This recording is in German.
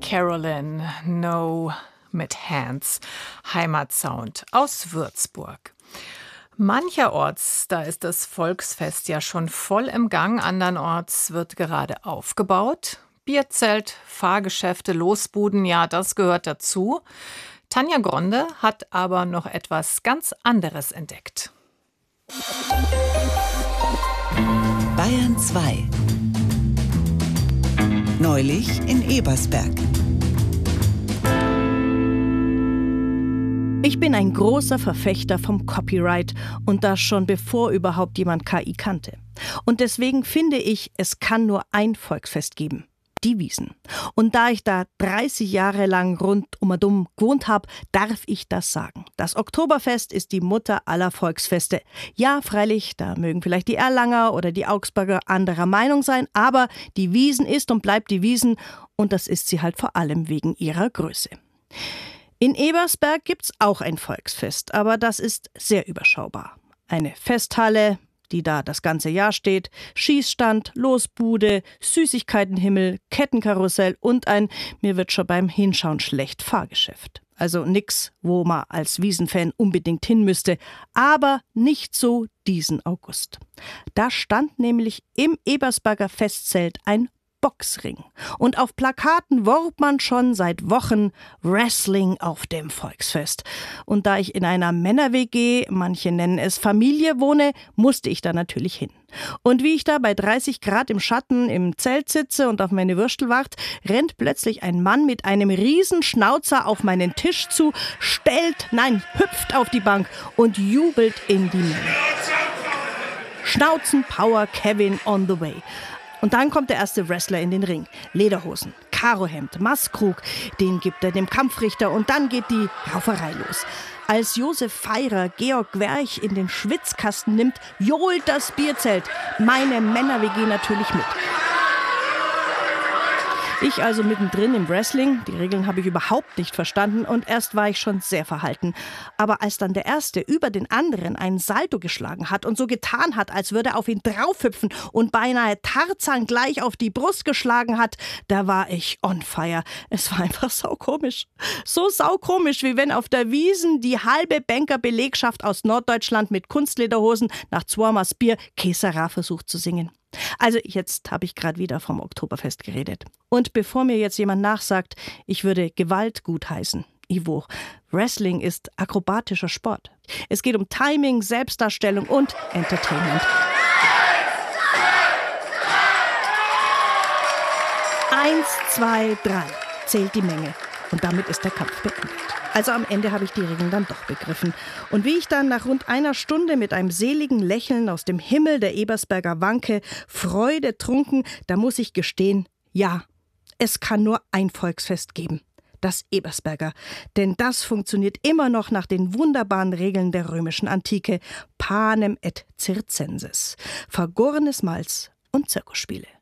Carolyn No mit Hands, Heimatsound aus Würzburg. Mancherorts, da ist das Volksfest ja schon voll im Gang, andernorts wird gerade aufgebaut. Bierzelt, Fahrgeschäfte, Losbuden, ja, das gehört dazu. Tanja Gronde hat aber noch etwas ganz anderes entdeckt. Bayern 2. Neulich in Ebersberg. Ich bin ein großer Verfechter vom Copyright und das schon bevor überhaupt jemand KI kannte. Und deswegen finde ich, es kann nur ein Volksfest geben. Die Wiesn. Und da ich da 30 Jahre lang rundum gewohnt habe, darf ich das sagen. Das Oktoberfest ist die Mutter aller Volksfeste. Ja, freilich, da mögen vielleicht die Erlanger oder die Augsburger anderer Meinung sein, aber die Wiesn ist und bleibt die Wiesn und das ist sie halt vor allem wegen ihrer Größe. In Ebersberg gibt's auch ein Volksfest, aber das ist sehr überschaubar. Eine Festhalle, die da das ganze Jahr steht, Schießstand, Losbude, Süßigkeitenhimmel, Kettenkarussell und ein, mir wird schon beim Hinschauen schlecht, Fahrgeschäft. Also nix, wo man als Wiesenfan unbedingt hin müsste, aber nicht so diesen August. Da stand nämlich im Ebersberger Festzelt ein Boxring. Und auf Plakaten worb man schon seit Wochen Wrestling auf dem Volksfest. Und da ich in einer Männer-WG, manche nennen es Familie, wohne, musste ich da natürlich hin. Und wie ich da bei 30 Grad im Schatten im Zelt sitze und auf meine Würstel wart, rennt plötzlich ein Mann mit einem Riesenschnauzer auf meinen Tisch zu, hüpft auf die Bank und jubelt in die Menge. Schnauzen Power Kevin on the way. Und dann kommt der erste Wrestler in den Ring. Lederhosen, Karohemd, Maßkrug, den gibt er dem Kampfrichter und dann geht die Rauferei los. Als Josef Feirer Georg Werch in den Schwitzkasten nimmt, johlt das Bierzelt. Meine Männer-WG natürlich mit. Ich also mittendrin im Wrestling, die Regeln habe ich überhaupt nicht verstanden und erst war ich schon sehr verhalten. Aber als dann der Erste über den anderen einen Salto geschlagen hat und so getan hat, als würde er auf ihn draufhüpfen und beinahe Tarzan gleich auf die Brust geschlagen hat, da war ich on fire. Es war einfach saukomisch. So saukomisch, wie wenn auf der Wiesn die halbe Banker-Belegschaft aus Norddeutschland mit Kunstlederhosen nach zweimal Bier Kesera versucht zu singen. Also jetzt habe ich gerade wieder vom Oktoberfest geredet. Und bevor mir jetzt jemand nachsagt, ich würde Gewalt gutheißen. Ivo, Wrestling ist akrobatischer Sport. Es geht um Timing, Selbstdarstellung und Entertainment. 1, 2, 3 zählt die Menge. Und damit ist der Kampf beendet. Also am Ende habe ich die Regeln dann doch begriffen. Und wie ich dann nach rund einer Stunde mit einem seligen Lächeln aus dem Himmel der Ebersberger wanke, Freude trunken, da muss ich gestehen, ja, es kann nur ein Volksfest geben. Das Ebersberger. Denn das funktioniert immer noch nach den wunderbaren Regeln der römischen Antike. Panem et circenses. Vergorenes Malz und Zirkusspiele.